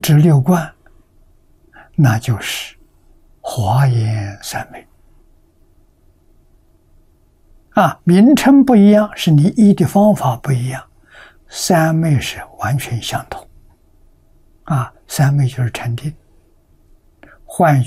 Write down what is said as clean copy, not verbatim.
这六观，那就是华严三昧啊，名称不一样，是你依的方法不一样，三昧是完全相同啊，三昧就是禅定，换